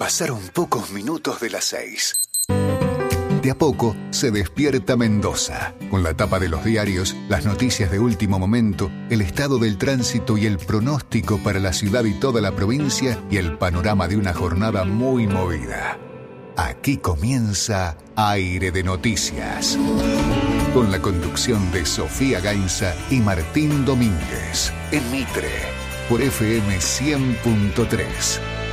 Pasaron pocos minutos de las 6. De a poco se despierta Mendoza, con la tapa de los diarios, las noticias de último momento, el estado del tránsito y el pronóstico para la ciudad y toda la provincia y el panorama de una jornada muy movida. Aquí comienza Aire de Noticias, con la conducción de Sofía Gainza y Martín Domínguez, en Mitre, por FM 100.3.